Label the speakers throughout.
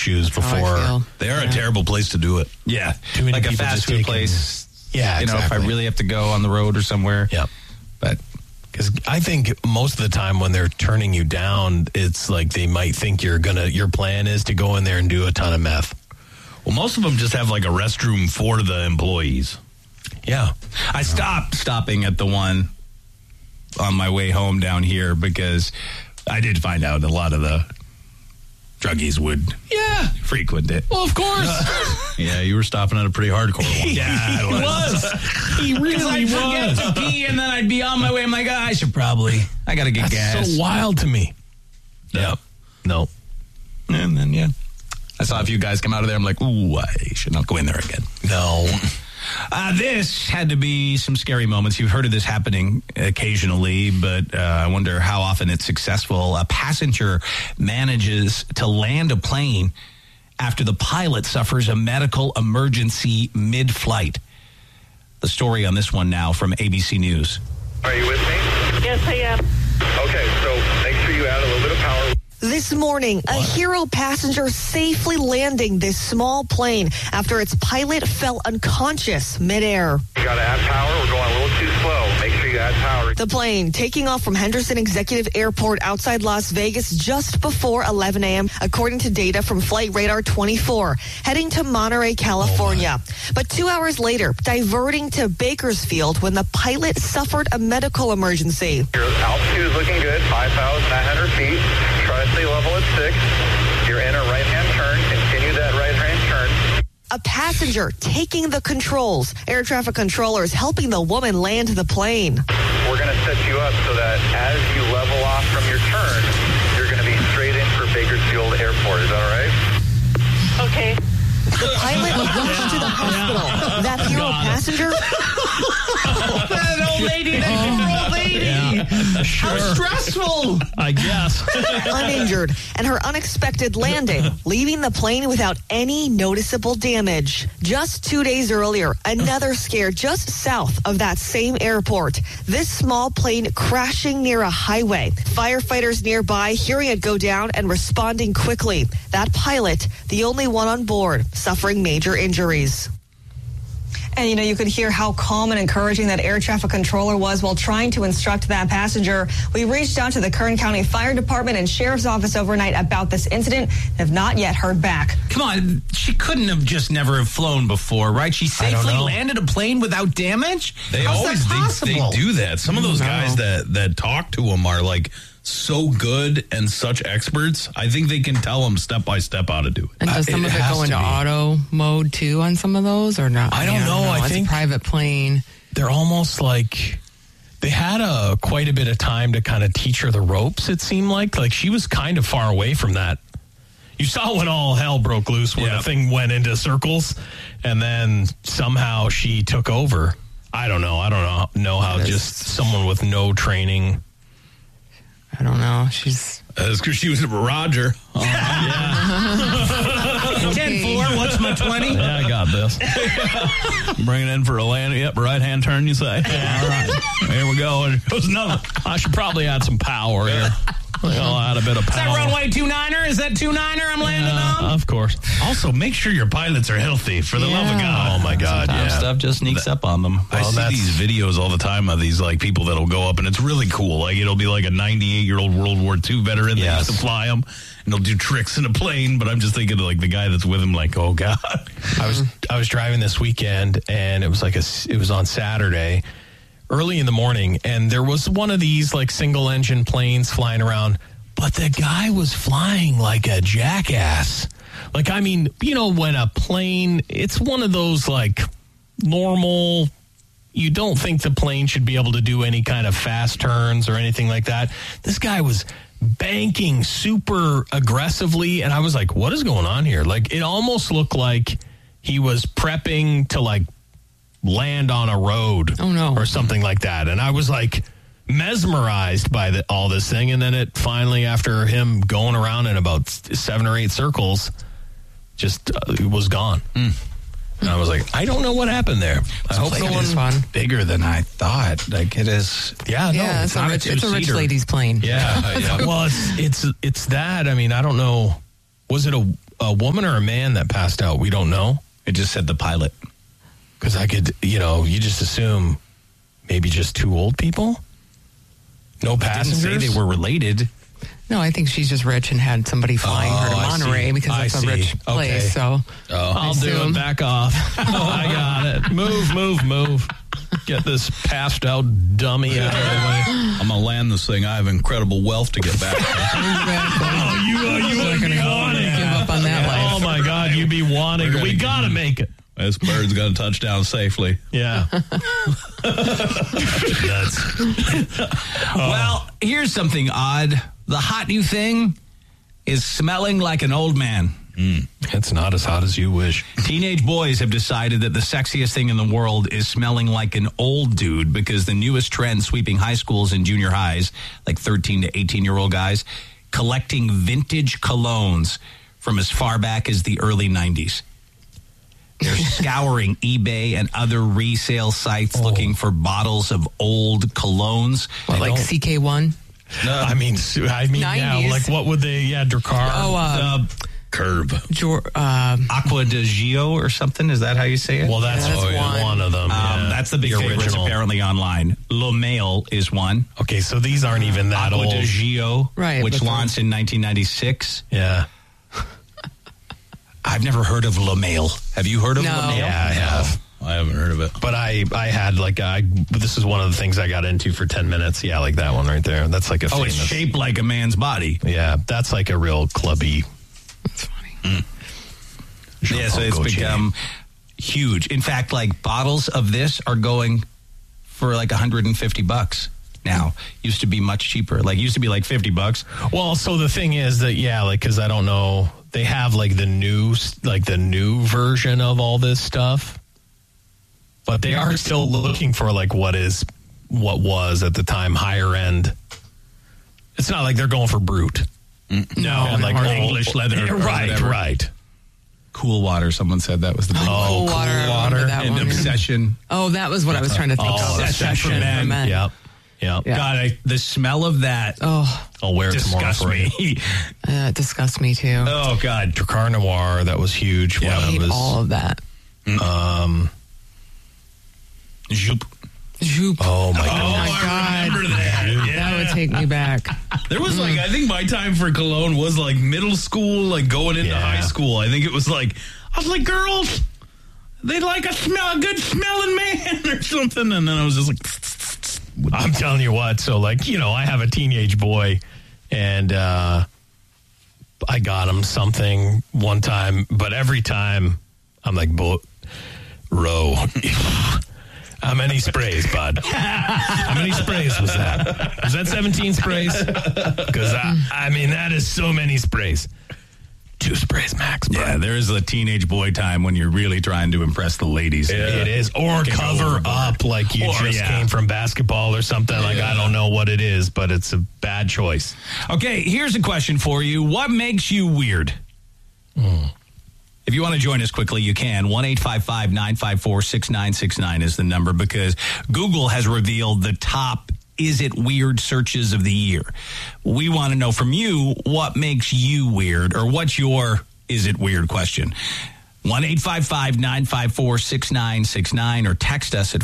Speaker 1: shoes before.
Speaker 2: They are a terrible place to do it.
Speaker 3: Yeah.
Speaker 1: Too many
Speaker 3: like a
Speaker 1: people
Speaker 3: fast
Speaker 1: just
Speaker 3: food
Speaker 1: taking-
Speaker 3: place.
Speaker 1: Yeah,
Speaker 3: You know, if I
Speaker 1: exactly.
Speaker 3: really have to go on the road or somewhere.
Speaker 1: Yep.
Speaker 3: But
Speaker 1: Because I think most of the time when they're turning you down, it's like they might think your plan is to go in there and do a ton of meth.
Speaker 2: Well, most of them just have like a restroom for the employees.
Speaker 1: Yeah.
Speaker 3: I stopped stopping at the one on my way home down here because I did find out a lot of the druggies would frequent it.
Speaker 1: Well, of course.
Speaker 2: Yeah, you were stopping at a pretty hardcore one.
Speaker 3: Yeah,
Speaker 1: He was. He really
Speaker 3: I'd forget
Speaker 1: was.
Speaker 3: to pee and then I'd be on my way. I'm like, I gotta get gas.
Speaker 1: That's so wild to me.
Speaker 2: Yeah.
Speaker 1: No.
Speaker 3: And then, I saw a few guys come out of there. I'm like, ooh, I should not go in there again.
Speaker 1: No.
Speaker 3: This had to be some scary moments. You've heard of this happening occasionally, but I wonder how often it's successful. A passenger manages to land a plane after the pilot suffers a medical emergency mid-flight. The story on this one now from ABC News.
Speaker 4: Are you with me?
Speaker 5: Yes, I am.
Speaker 4: Okay, so make sure you add a little bit of power.
Speaker 5: This morning, a Hero passenger safely landing this small plane after its pilot fell unconscious midair.
Speaker 4: You got to add power. We're going a little too slow. Make sure you add power.
Speaker 5: The plane taking off from Henderson Executive Airport outside Las Vegas just before 11 a.m., according to data from Flight Radar 24, heading to Monterey, California. But 2 hours later, diverting to Bakersfield when the pilot suffered a medical emergency.
Speaker 4: Your altitude is looking good, 5,900 feet. Try to stay level at 6. You're in a right-hand turn. Continue that right-hand turn.
Speaker 5: A passenger taking the controls. Air traffic controllers helping the woman land the plane.
Speaker 4: We're going to set you up so that as you level off from your turn, you're going to be straight in for Bakersfield Airport. Is that all right?
Speaker 5: Okay. The pilot rushed to the hospital. That Hero passenger
Speaker 3: That old lady, that old lady. How stressful.
Speaker 1: I guess.
Speaker 5: uninjured, and her unexpected landing, leaving the plane without any noticeable damage. Just 2 days earlier, another scare just south of that same airport. This small plane crashing near a highway. Firefighters nearby hearing it go down and responding quickly. That pilot, the only one on board, suffering major injuries. And, you know, you could hear how calm and encouraging that air traffic controller was while trying to instruct that passenger. We reached out to the Kern County Fire Department and Sheriff's Office overnight about this incident and have not yet heard back.
Speaker 3: Come on, she couldn't have just never have flown before, right? She safely landed a plane without damage?
Speaker 2: They
Speaker 3: How's
Speaker 2: always
Speaker 3: that possible?
Speaker 2: they do that. Some of those guys that talk to them are like so good and such experts. I think they can tell them step by step how to do it.
Speaker 6: And does some
Speaker 1: It
Speaker 6: of it
Speaker 1: has
Speaker 6: go into
Speaker 1: to be.
Speaker 6: auto mode too on some of those or not?
Speaker 1: I don't know. I
Speaker 6: It's
Speaker 1: think
Speaker 6: a private plane.
Speaker 1: they're almost like they had quite a bit of time to kind of teach her the ropes, it seemed like she was kind of far away from that. You saw when all hell broke loose when the thing went into circles and then somehow she took over. I don't know how just someone with no training.
Speaker 6: I don't know. She's
Speaker 2: That's because she was Roger.
Speaker 3: 10-4, what's my 20?
Speaker 2: Yeah, I got this. Bring it in for a land. Yep, right-hand turn, you say. All right. Here we go. And it was another.
Speaker 1: I should probably add some power here. I'll add a bit of
Speaker 3: Is that
Speaker 1: power.
Speaker 3: runway 29er? Is that 29er I'm landing on?
Speaker 1: Of course.
Speaker 2: Also, make sure your pilots are healthy, for the love of God.
Speaker 1: Oh, my God,
Speaker 2: Sometimes
Speaker 1: yeah.
Speaker 2: stuff just sneaks up on them. I
Speaker 1: Well,
Speaker 2: see
Speaker 1: that's-
Speaker 2: these videos all the time of these people that'll go up, and it's really cool. Like, it'll be like a 98-year-old World War II veteran that used to fly them, and they'll do tricks in a plane, but I'm just thinking of, the guy that's with him, oh, God.
Speaker 1: I was driving this weekend, and it was it was on Saturday, early in the morning, and there was one of these single engine planes flying around, but the guy was flying like a jackass. When a plane, it's one of those normal, you don't think the plane should be able to do any kind of fast turns or anything like that. This guy was banking super aggressively, and I was like, what is going on here? It almost looked like he was prepping to land on a road or something like that. And I was mesmerized by all this thing. And then it finally, after him going around in about 7 or 8 circles, just it was gone. And I was like, I don't know what happened there. I hope
Speaker 3: Plane is bigger than I thought. It is.
Speaker 1: Yeah, no,
Speaker 6: yeah, it's a rich lady's plane.
Speaker 1: Yeah. Well, it's that. I mean, I don't know. Was it a woman or a man that passed out? We don't know.
Speaker 3: It just said the pilot.
Speaker 1: Because I could, you just assume maybe just two old people? No passengers?
Speaker 3: Didn't say they were related.
Speaker 6: No, I think she's just rich and had somebody flying her to Monterey because that's a rich place. So
Speaker 1: I'll do it. Back off. I got it. Move. Get this passed out dummy out of the way.
Speaker 2: I'm going to land this thing. I have incredible wealth to get back.
Speaker 6: Exactly.
Speaker 1: You would be wanting.
Speaker 6: Give up on that life.
Speaker 1: Oh, my God. You'd be wanting. We got to make it.
Speaker 2: This bird's going to touch down safely.
Speaker 1: Yeah.
Speaker 3: Well, here's something odd. The hot new thing is smelling like an old man.
Speaker 1: It's not as hot as you wish.
Speaker 3: Teenage boys have decided that the sexiest thing in the world is smelling like an old dude because the newest trend sweeping high schools and junior highs, like 13 to 18-year-old guys, collecting vintage colognes from as far back as the early 90s. They're scouring eBay and other resale sites looking for bottles of old colognes.
Speaker 6: What, like CK1?
Speaker 1: I mean, yeah,
Speaker 6: 90s.
Speaker 1: like what would they, Dracar?
Speaker 2: Curb.
Speaker 3: Aqua de Gio or something. Is that how you say it?
Speaker 1: Well, that's one of them.
Speaker 3: That's the big favorites
Speaker 1: original.
Speaker 3: apparently online. Le Mail is one.
Speaker 1: Okay, so these aren't even that
Speaker 3: Aqua
Speaker 1: old.
Speaker 3: de Gio,
Speaker 6: Right,
Speaker 3: which
Speaker 6: but
Speaker 3: launched in 1996.
Speaker 1: Yeah.
Speaker 3: I've never heard of Le Mail. Have you heard of
Speaker 6: No.
Speaker 3: Le Mail?
Speaker 1: Yeah, I have.
Speaker 2: I haven't heard of it.
Speaker 1: But I had this is one of the things I got into for 10 minutes. Yeah, like that one right there. That's like a
Speaker 3: Oh, it's
Speaker 1: famous.
Speaker 3: shaped like a man's body.
Speaker 1: Yeah, that's like a real clubby.
Speaker 6: That's funny.
Speaker 3: Yeah, so it's become huge. In fact, like bottles of this are going for like $150 now. Used to be much cheaper. Like used to be like $50.
Speaker 1: Well, so the thing is that, because I don't know, they have like the new version of all this stuff, but they are still looking for like what was at the time higher end. It's not like they're going for Brute.
Speaker 3: No,
Speaker 1: And like
Speaker 3: or
Speaker 1: old-
Speaker 3: English leather. or whatever.
Speaker 1: Right.
Speaker 3: Cool Water. Someone said that was the big
Speaker 6: Cool Water. I remember that
Speaker 3: and
Speaker 6: one.
Speaker 3: Obsession.
Speaker 6: Oh, that was what I was trying to think of.
Speaker 3: Obsession for men.
Speaker 1: Yep.
Speaker 6: Yeah.
Speaker 3: God, the smell of that
Speaker 1: I'll wear it tomorrow
Speaker 3: disgusts
Speaker 1: for you.
Speaker 3: me.
Speaker 6: It disgusts me too.
Speaker 3: Oh, God.
Speaker 1: Dracar Noir, that was huge.
Speaker 3: Yeah,
Speaker 6: I
Speaker 1: One
Speaker 6: hate
Speaker 1: was,
Speaker 6: all of that.
Speaker 3: Joop.
Speaker 6: Joop.
Speaker 1: oh my
Speaker 6: Oh
Speaker 1: God.
Speaker 6: my God. That would take me back.
Speaker 2: There was I think my time for cologne was like middle school, like going into
Speaker 1: Yeah.
Speaker 2: high school. I think it was like, I was like, girls, they like a good smelling man or something. And then I was just like,
Speaker 1: I'm telling you what. So, I have a teenage boy, and I got him something one time, but every time I'm like, Ro, how many sprays, bud? How many sprays was that? Was that 17 sprays? Because, that is so many sprays. 2 sprays max, bro.
Speaker 3: Yeah, there is a teenage boy time when you're really trying to impress the ladies.
Speaker 1: It is. Or cover up like you came from basketball or something. Like, I don't know what it is, but it's a bad choice.
Speaker 3: Okay, here's a question for you. What makes you weird? If you want to join us quickly, you can. 1-855-954-6969 is the number because Google has revealed the top Is It Weird searches of the year. We want to know from you what makes you weird or what's your Is It Weird question. 1-855-954-6969 or text us at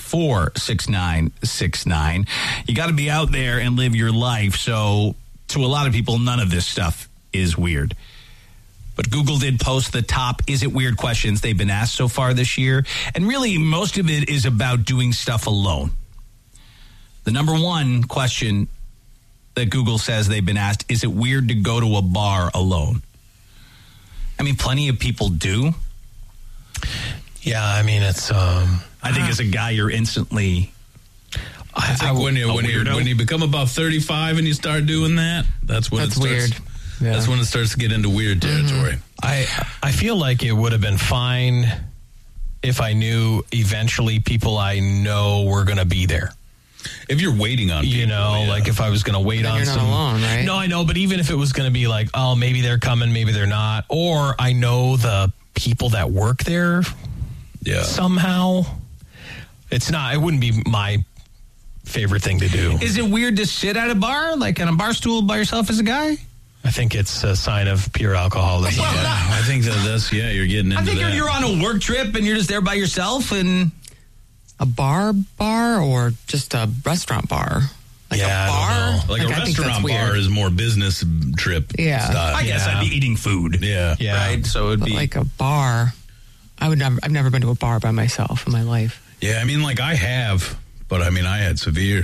Speaker 3: 46969. You got to be out there and live your life. So to a lot of people, none of this stuff is weird. But Google did post the top Is It Weird questions they've been asked so far this year. And really, most of it is about doing stuff alone. The number one question that Google says they've been asked, is it weird to go to a bar alone? I mean, plenty of people do.
Speaker 1: Yeah, it's...
Speaker 3: I think as a guy, you're instantly...
Speaker 2: I think when you become about 35 and you start doing that, that's when
Speaker 6: That's
Speaker 2: it starts.
Speaker 6: weird. Yeah.
Speaker 2: That's when it starts to get into weird territory.
Speaker 1: I feel like it would have been fine if I knew eventually people I know were going to be there.
Speaker 2: If you're waiting on people,
Speaker 1: like if I was going to wait
Speaker 6: Then
Speaker 1: on
Speaker 6: you're not
Speaker 1: some...
Speaker 6: alone, right?
Speaker 1: No, I know, but even if it was going to be like, oh, maybe they're coming, maybe they're not, or I know the people that work there somehow, it wouldn't be my favorite thing to do.
Speaker 3: Is it weird to sit at a bar, like on a bar stool by yourself as a guy?
Speaker 1: I think it's a sign of pure alcoholism.
Speaker 2: Well, I think that's, you're getting into
Speaker 3: I think
Speaker 2: that.
Speaker 3: you're on a work trip and you're just there by yourself and...
Speaker 6: A bar or just a restaurant bar? Like a bar?
Speaker 1: I don't know.
Speaker 2: Like a restaurant bar is more business trip style.
Speaker 3: I guess I'd be eating food.
Speaker 2: Yeah.
Speaker 3: Right? So it'd be...
Speaker 6: like a bar. I've never been to a bar by myself in my life.
Speaker 2: Yeah, I mean, like I have... But I mean, I had severe.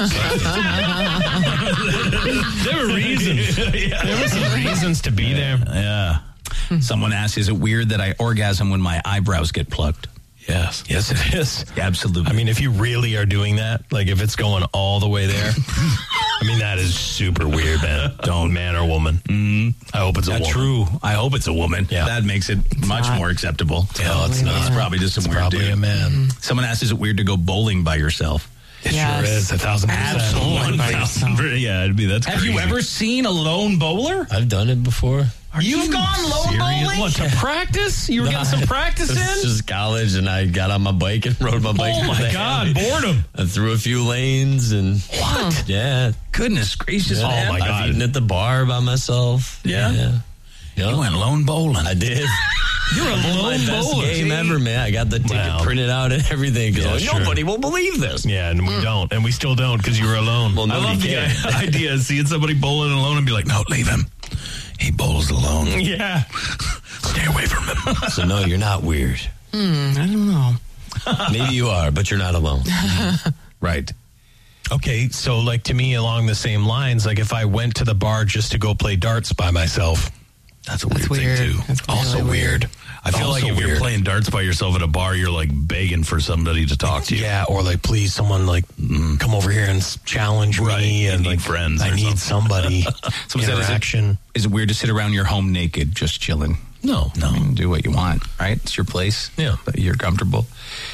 Speaker 1: There were reasons. There were some reasons to be there.
Speaker 2: Yeah.
Speaker 3: Someone asked, is it weird that I orgasm when my eyebrows get plucked?
Speaker 2: Yes.
Speaker 1: Yes, it is.
Speaker 3: Absolutely.
Speaker 1: I mean, if you really are doing that, like if it's going all the way there, I mean, that is super weird, man. Don't, man or woman. I hope it's a woman.
Speaker 3: True. I hope it's a woman.
Speaker 1: Yeah.
Speaker 3: That makes it much more acceptable.
Speaker 1: No, it's not.
Speaker 3: It's probably just some weird
Speaker 1: Probably
Speaker 3: dude.
Speaker 1: a man.
Speaker 3: Someone asked, is it weird to go bowling by yourself?
Speaker 1: It
Speaker 6: Yes.
Speaker 1: sure is. 1,000%.
Speaker 6: Absolutely. By yourself.
Speaker 2: Yeah, that's
Speaker 3: Have you ever seen a lone bowler?
Speaker 7: I've done it before.
Speaker 3: You've gone lone bowling?
Speaker 1: What, to practice? You were getting some practice
Speaker 7: It's
Speaker 1: in?
Speaker 7: just college, and I got on my bike and rode my bike.
Speaker 1: Oh, my God. Boredom.
Speaker 7: I threw a few lanes and...
Speaker 1: What?
Speaker 7: Yeah.
Speaker 3: Goodness gracious,
Speaker 7: Yeah.
Speaker 3: man.
Speaker 1: Oh, my God.
Speaker 7: I've eaten at the bar by myself.
Speaker 2: Yeah?
Speaker 7: Yeah.
Speaker 2: You went lone bowling.
Speaker 7: I did.
Speaker 1: You're a
Speaker 7: My
Speaker 1: lone
Speaker 7: best
Speaker 1: bowler.
Speaker 7: game ever, man. I got the ticket
Speaker 1: Wow.
Speaker 7: printed out and everything.
Speaker 1: Yeah,
Speaker 7: Because
Speaker 1: sure.
Speaker 7: nobody will believe this.
Speaker 1: Yeah, and we don't. And we still don't because you were alone.
Speaker 7: Well,
Speaker 2: I
Speaker 7: nobody
Speaker 2: love the
Speaker 7: can.
Speaker 2: idea of seeing somebody bowling alone and be like, no, leave him. He bowls alone.
Speaker 1: Yeah.
Speaker 2: Stay away from him.
Speaker 7: So, no, you're not weird.
Speaker 6: I don't know.
Speaker 7: Maybe you are, but you're not alone.
Speaker 3: Right.
Speaker 1: Okay, so like to me, along the same lines, like if I went to the bar just to go play darts by myself,
Speaker 2: That's a weird,
Speaker 6: That's weird.
Speaker 2: thing, too.
Speaker 6: That's
Speaker 1: also
Speaker 6: really
Speaker 1: weird.
Speaker 2: I feel
Speaker 1: Also
Speaker 2: like if you're
Speaker 1: weird.
Speaker 2: playing darts by yourself at a bar, you're like begging for somebody to talk to you.
Speaker 1: Yeah, or like, please, someone like come over here and challenge
Speaker 2: Right,
Speaker 1: me,
Speaker 2: you
Speaker 1: and
Speaker 2: need
Speaker 1: like
Speaker 2: friends
Speaker 1: I
Speaker 2: or
Speaker 1: need somebody.
Speaker 3: Someone said,
Speaker 1: interaction.
Speaker 3: Is it weird to sit around your home naked, just chilling?
Speaker 1: No,
Speaker 3: I mean, do what you want, right? It's your place.
Speaker 1: Yeah.
Speaker 3: But you're comfortable.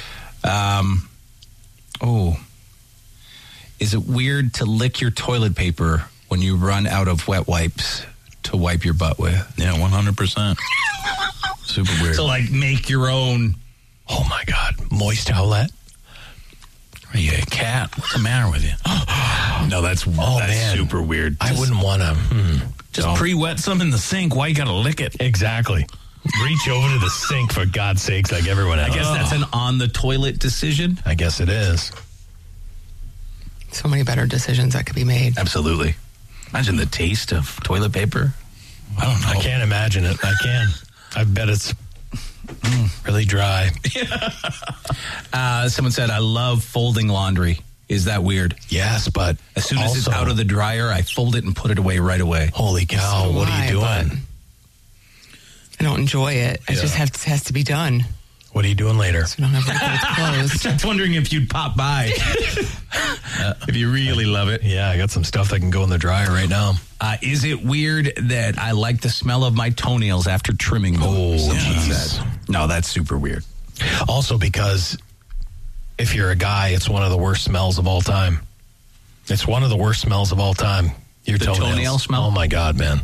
Speaker 3: Is it weird to lick your toilet paper when you run out of wet wipes to wipe your butt with?
Speaker 2: Yeah, 100%. Super weird.
Speaker 3: So, like, make your own.
Speaker 1: Oh my God, moist towelette.
Speaker 2: Are you a cat? What's the matter with you?
Speaker 3: No, that's
Speaker 1: man.
Speaker 3: super weird.
Speaker 1: I wouldn't want to.
Speaker 2: Just pre-wet some in the sink. Why you got to lick it?
Speaker 1: Exactly. Reach over to the sink for God's sakes, like everyone else.
Speaker 3: I guess that's an on the toilet decision.
Speaker 1: I guess it is.
Speaker 6: So many better decisions that could be made.
Speaker 3: Absolutely. Imagine the taste of toilet paper.
Speaker 2: I don't know.
Speaker 1: I can't imagine it. I can. I bet it's really dry.
Speaker 3: Someone said, I love folding laundry. Is that weird?
Speaker 1: Yes, but
Speaker 3: As soon as it's
Speaker 1: also-
Speaker 3: out of the dryer, I fold it and put it away right away.
Speaker 1: Holy cow!
Speaker 6: So
Speaker 1: What are you
Speaker 6: why,
Speaker 1: doing?
Speaker 6: but I don't enjoy it. It just has to be done.
Speaker 1: What are you doing later?
Speaker 6: So I don't have to clothes.
Speaker 3: I was wondering if you'd pop by. If you really love it.
Speaker 1: Yeah, I got some stuff that can go in the dryer right now.
Speaker 3: Is it weird that I like the smell of my toenails after trimming them?
Speaker 1: Oh,
Speaker 3: Someone
Speaker 1: jeez.
Speaker 3: said. No, that's super weird.
Speaker 1: Also, because if you're a guy, it's one of the worst smells of all time. It's one of the worst smells of all time. Your
Speaker 3: The
Speaker 1: toenails.
Speaker 3: toenail smell?
Speaker 1: Oh my God, man!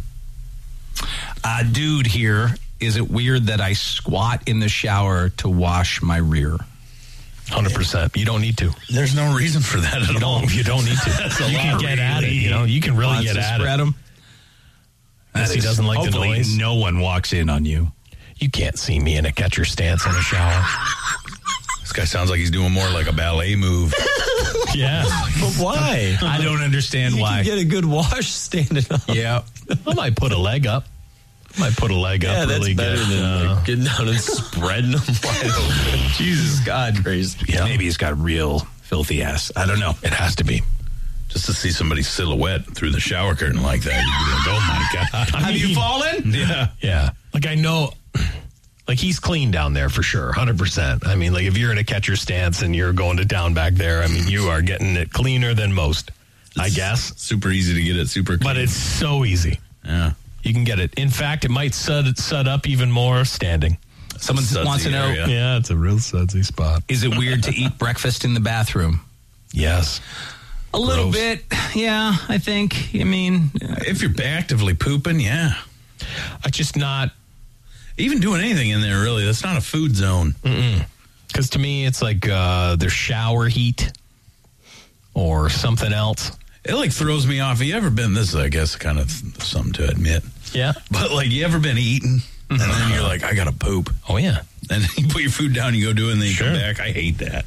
Speaker 3: Dude here, is it weird that I squat in the shower to wash my rear?
Speaker 1: 100%. You don't need to.
Speaker 2: There's no reason for that at all.
Speaker 1: You don't need to. You can get at it. You know, you can really get at it.
Speaker 3: Him?
Speaker 1: Yes, he doesn't like the
Speaker 3: Hopefully
Speaker 1: noise.
Speaker 3: no one walks in on you.
Speaker 1: You can't see me in a catcher stance in a shower.
Speaker 2: This guy sounds like he's doing more like a ballet move.
Speaker 1: Yeah.
Speaker 7: But why?
Speaker 3: I don't understand
Speaker 7: You
Speaker 3: why.
Speaker 7: can get a good wash standing up.
Speaker 3: Yeah.
Speaker 1: I might put a leg up. Might put a leg
Speaker 7: Yeah,
Speaker 1: up
Speaker 7: that's
Speaker 1: really
Speaker 7: better
Speaker 1: good.
Speaker 7: than like, getting down and spreading them wide open. Jesus, God, crazy.
Speaker 1: Yeah.
Speaker 3: Maybe he's got real filthy ass. I don't know.
Speaker 1: It has to be.
Speaker 2: Just to see somebody's silhouette through the shower curtain like that, you'd be like, oh my God.
Speaker 3: Have you fallen?
Speaker 2: Yeah.
Speaker 1: Yeah. Like I know, like he's clean down there for sure. 100%. I mean, like if you're in a catcher stance and you're going to down back there, I mean, you are getting it cleaner than most, I guess.
Speaker 2: Super easy to get it super clean.
Speaker 1: But it's so easy.
Speaker 2: Yeah.
Speaker 1: You can get it. In fact, it might sud up even more standing.
Speaker 3: Someone
Speaker 2: Sudsy
Speaker 3: wants to know,
Speaker 2: area.
Speaker 1: Yeah, it's a real sudsy spot.
Speaker 3: is it weird to eat breakfast in the bathroom?
Speaker 1: Yes.
Speaker 3: A little
Speaker 1: Gross.
Speaker 3: bit. Yeah, I think. I mean,
Speaker 2: If you're actively pooping, yeah.
Speaker 1: I just not,
Speaker 2: Even doing anything in there, really, that's not a food zone.
Speaker 1: because to me, it's like there's shower heat or something else.
Speaker 2: It like throws me off. Have you ever been, this is, I guess, kind of something to admit.
Speaker 1: Yeah.
Speaker 2: But like, you ever been eating and then you're like, I got to poop.
Speaker 1: Oh, yeah.
Speaker 2: And then you put your food down, you go do it, and then you come back. I hate that.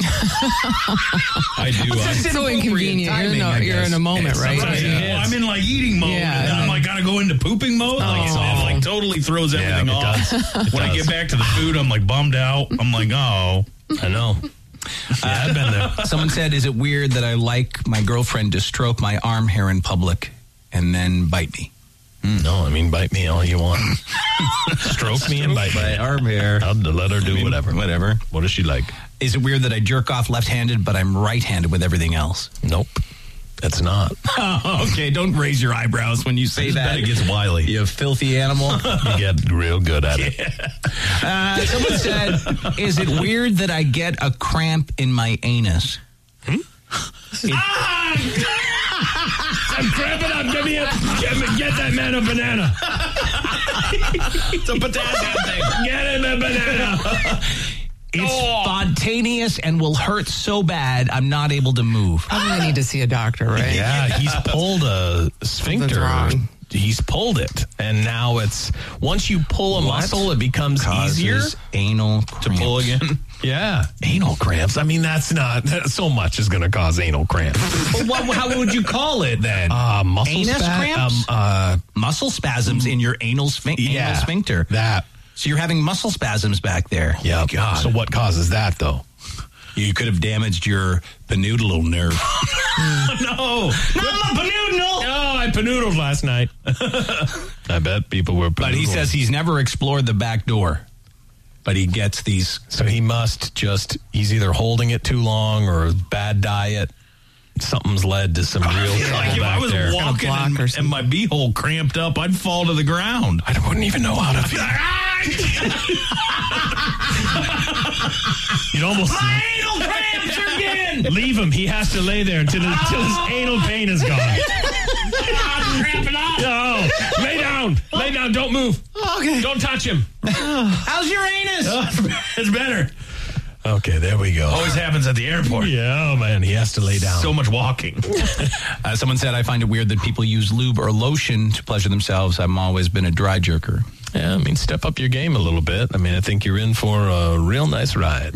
Speaker 2: I do.
Speaker 6: It's so inconvenient. You're in a moment, right?
Speaker 2: I'm in like eating mode, and then I'm like, gotta go into pooping mode. It like totally throws everything off. When I get back to the food, I'm like bummed out. I'm like, oh,
Speaker 1: I know. I've been there.
Speaker 3: Someone said, is it weird that I like my girlfriend to stroke my arm hair in public and then bite me?
Speaker 1: No, I mean, bite me all you want. Stroke me and bite
Speaker 7: my arm hair.
Speaker 1: I'll let her do whatever. What does she like?
Speaker 3: Is it weird that I jerk off left-handed, but I'm right-handed with everything else?
Speaker 1: Nope. That's not.
Speaker 3: Oh, okay, don't raise your eyebrows when you say that.
Speaker 2: It gets wily.
Speaker 3: You filthy animal.
Speaker 1: You get real good at it.
Speaker 3: Someone said, is it weird that I get a cramp in my anus?
Speaker 1: I'm cramping up. Get that man a banana.
Speaker 2: It's a potassium thing.
Speaker 1: Get him a banana.
Speaker 3: It's spontaneous and will hurt so bad I'm not able to move.
Speaker 6: Probably need to see a doctor, right?
Speaker 1: Yeah, he's pulled a sphincter.
Speaker 6: wrong.
Speaker 1: He's pulled it, and now it's once you pull a muscle, it becomes easier
Speaker 3: anal
Speaker 2: to pull again.
Speaker 1: Yeah, anal cramps. I mean, that's not so much is going to cause anal cramps.
Speaker 3: How would you call it then?
Speaker 1: Muscle
Speaker 3: Anus cramps? Muscle spasms in your anal sphincter.
Speaker 1: That.
Speaker 3: So you're having muscle spasms back there.
Speaker 1: Yeah.
Speaker 3: Oh, God.
Speaker 1: So what causes that though?
Speaker 3: You could have damaged your penoidal nerve.
Speaker 1: No, not my penoodle. Oh, I penoodled last night. I bet people were.
Speaker 3: But he says he's never explored the back door. But he gets these.
Speaker 1: So he must he's either holding it too long or bad diet. Something's led to some real trouble
Speaker 2: like if
Speaker 1: back
Speaker 2: I was
Speaker 1: there.
Speaker 2: walking and my beehole cramped up, I'd fall to the ground.
Speaker 1: I wouldn't even know how to feel. You'd almost.
Speaker 3: My anal cramps again!
Speaker 1: Leave him. He has to lay there until his anal pain is gone.
Speaker 3: I'm cramping up.
Speaker 1: No. Lay down. Lay down. Don't move.
Speaker 6: Okay.
Speaker 1: Don't touch him.
Speaker 3: How's your anus?
Speaker 1: It's better. Okay, there we go.
Speaker 2: Always happens at the airport.
Speaker 1: Yeah, oh man, he has to lay down.
Speaker 2: So much walking.
Speaker 3: Someone said, I find it weird that people use lube or lotion to pleasure themselves. I've always been a dry jerker.
Speaker 1: Yeah, I mean, step up your game a little bit. I mean, I think you're in for a real nice ride.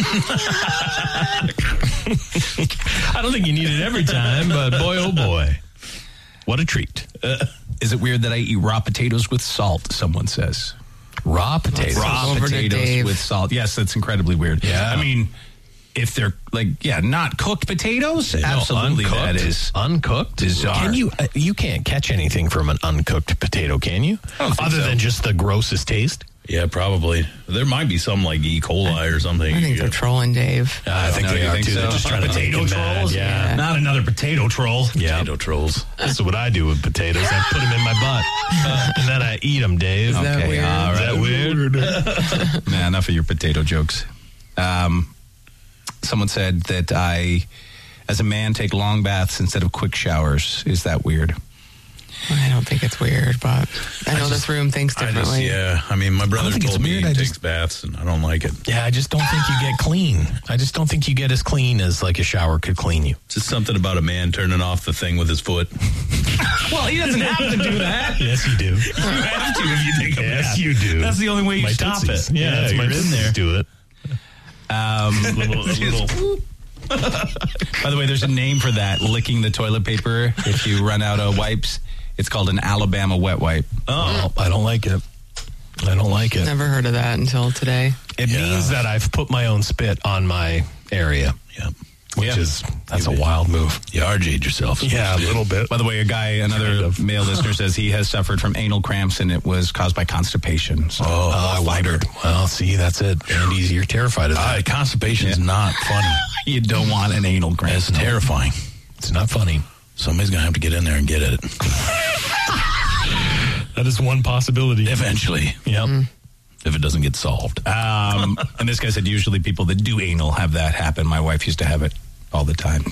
Speaker 1: I don't think you need it every time, but boy, oh boy. What a treat.
Speaker 3: Is it weird that I eat raw potatoes with salt, someone says?
Speaker 1: Raw potatoes.
Speaker 3: Raw potatoes with salt. Yes, that's incredibly weird.
Speaker 1: Yeah.
Speaker 3: I mean, if they're not cooked potatoes, absolutely
Speaker 1: uncooked,
Speaker 3: that is
Speaker 1: uncooked.
Speaker 3: Bizarre.
Speaker 1: Can you can't catch anything from an uncooked potato, can you? Other than just the grossest taste?
Speaker 2: Yeah, probably. There might be some like E. coli or something.
Speaker 6: I think they're trolling Dave.
Speaker 1: I think they are too.
Speaker 3: So?
Speaker 1: They're just trying to take him mad. Yeah.
Speaker 3: Not another potato troll.
Speaker 1: Yeah.
Speaker 2: Potato trolls.
Speaker 1: This is what I do with potatoes. I put them in my butt, and then I eat them, Dave.
Speaker 6: Is that weird?
Speaker 1: All right. Is that weird?
Speaker 3: Nah, enough of your potato jokes. Someone said that I, as a man, take long baths instead of quick showers. Is that weird?
Speaker 6: I don't think it's weird, but I know this room thinks differently.
Speaker 2: I mean, my brother
Speaker 1: think it's
Speaker 2: told me
Speaker 1: weird.
Speaker 2: he takes baths, and I don't like it.
Speaker 1: Yeah, I just don't think you get clean. I just don't think you get as clean as like a shower could clean you.
Speaker 2: It's just something about a man turning off the thing with his foot.
Speaker 3: Well, he doesn't have to do that.
Speaker 1: Yes, you do.
Speaker 2: You have to if you take a bath.
Speaker 1: Yes, you do.
Speaker 2: That's the only way you
Speaker 1: My
Speaker 2: stop
Speaker 1: tootsies.
Speaker 2: it.
Speaker 1: Yeah,
Speaker 2: that's
Speaker 1: my
Speaker 2: you're in there.
Speaker 1: do it.
Speaker 2: little.
Speaker 3: By the way, there's a name for that, licking the toilet paper if you run out of wipes. It's called an Alabama wet wipe.
Speaker 1: Oh, I don't like it. I don't like it.
Speaker 6: Never heard of that until today.
Speaker 1: It means that I've put my own spit on my area.
Speaker 2: Yeah.
Speaker 1: Which is, that's a wild move.
Speaker 2: You RJ'd yourself.
Speaker 1: Yeah, a little bit.
Speaker 3: By the way, another male listener says he has suffered from anal cramps and it was caused by constipation. So,
Speaker 1: I wondered. Well, see, that's it. Andy, you're terrified of that.
Speaker 2: Constipation is not funny.
Speaker 3: You don't want an anal cramp.
Speaker 2: It's terrifying.
Speaker 1: It's not funny.
Speaker 2: Somebody's going to have to get in there and get at it.
Speaker 1: That is one possibility.
Speaker 2: Eventually.
Speaker 1: Yep.
Speaker 2: If it doesn't get solved.
Speaker 3: And this guy said usually people that do anal have that happen. My wife used to have it all the time.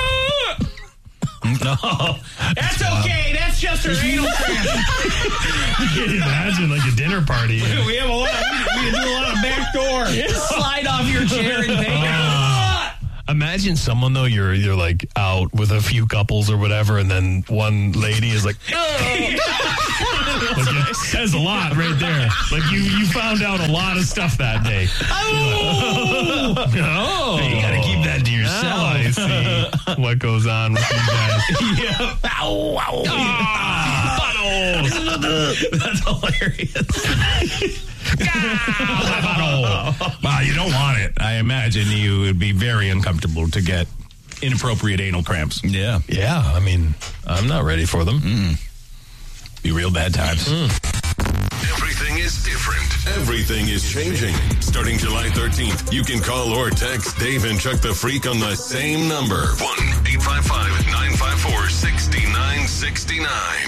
Speaker 2: No.
Speaker 3: That's okay. That's just her anal cramp.
Speaker 1: You can imagine like a dinner party.
Speaker 3: We can do a lot of backdoor. Slide off your chair and take it.
Speaker 1: Imagine someone, though, you're like out with a few couples or whatever, and then one lady is like, like it says a lot right there. Like you found out a lot of stuff that day.
Speaker 3: Oh, you got to keep that to yourself.
Speaker 1: I see what goes on with you guys.
Speaker 3: Yeah. Ow, ow. That's hilarious. Wow, you don't want it. I imagine you would be very uncomfortable to get inappropriate anal cramps.
Speaker 2: Yeah.
Speaker 1: Yeah, I mean, I'm not ready for them.
Speaker 3: Be real bad times.
Speaker 8: Everything is different. Everything is changing. Starting July 13th, you can call or text Dave and Chuck the Freak on the same number. 1-855-954-6969.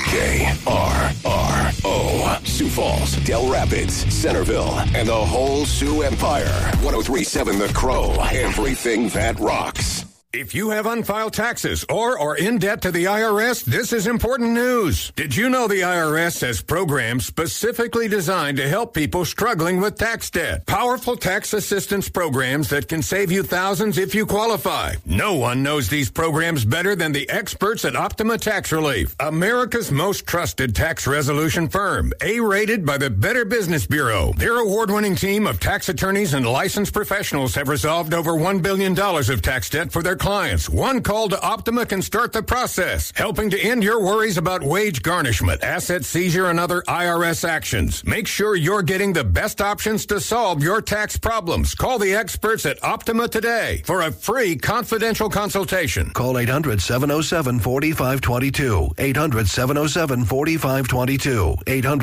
Speaker 9: KRRO. Sioux Falls, Del Rapids, Centerville, and the whole Sioux Empire. 103.7 The Crow. Everything that rocks.
Speaker 10: If you have unfiled taxes or are in debt to the IRS, this is important news. Did you know the IRS has programs specifically designed to help people struggling with tax debt? Powerful tax assistance programs that can save you thousands if you qualify. No one knows these programs better than the experts at Optima Tax Relief, America's most trusted tax resolution firm, A-rated by the Better Business Bureau. Their award-winning team of tax attorneys and licensed professionals have resolved over $1 billion of tax debt for their clients. One call to Optima can start the process, helping to end your worries about wage garnishment, asset seizure, and other IRS actions. Make sure you're getting the best options to solve your tax problems. Call the experts at Optima today for a free confidential consultation.
Speaker 11: Call 800-707-4522. 800-707-4522.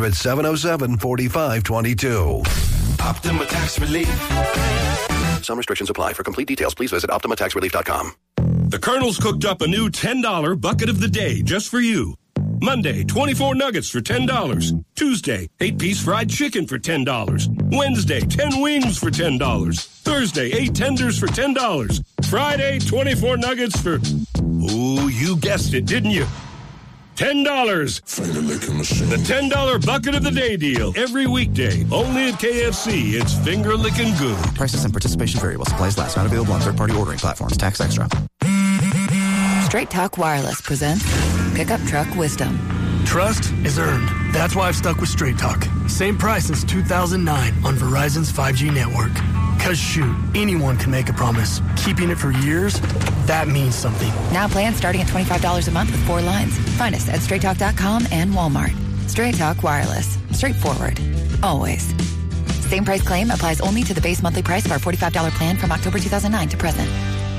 Speaker 11: 800-707-4522.
Speaker 9: Optima Tax Relief. Some restrictions apply. For complete details, please visit OptimaTaxRelief.com.
Speaker 12: The Colonel's cooked up a new $10 bucket of the day just for you. Monday, 24 nuggets for $10. Tuesday, 8-piece fried chicken for $10. Wednesday, 10 wings for $10. Thursday, 8 tenders for $10. Friday, 24 nuggets for... Ooh, you guessed it, didn't you? $10.
Speaker 8: Finger licking machine.
Speaker 12: The $10 bucket of the day deal. Every weekday. Only at KFC. It's finger licking good.
Speaker 13: Prices and participation variable. Supplies last. Not available on third-party ordering platforms. Tax extra.
Speaker 14: Straight Talk Wireless presents Pickup Truck Wisdom.
Speaker 15: Trust is earned. That's why I've stuck with Straight Talk. Same price since 2009 on Verizon's 5G network. Cause shoot, anyone can make a promise. Keeping it for years, that means something.
Speaker 14: Now plans starting at $25 a month with 4 lines. Find us at straighttalk.com and Walmart. Straight Talk Wireless. Straightforward. Always. Same price claim applies only to the base monthly price of our $45 plan from October 2009 to present.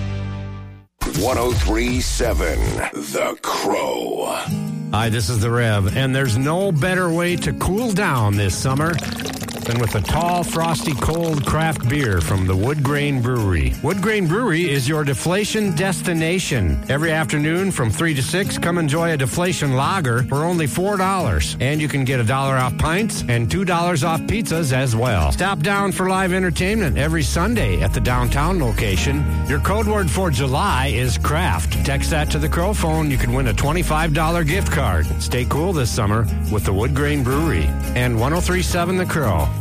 Speaker 9: 103.7 The Crow.
Speaker 16: Hi, this is the Rev, and there's no better way to cool down this summer than with a tall, frosty, cold craft beer from the Wood Grain Brewery. Wood Grain Brewery is your deflation destination. Every afternoon from 3 to 6, come enjoy a deflation lager for only $4. And you can get $1 off pints and $2 off pizzas as well. Stop down for live entertainment every Sunday at the downtown location. Your code word for July is craft. Text that to the Crow phone. You can win a $25 gift card. Stay cool this summer with the Wood Grain Brewery and 103.7 The Crow.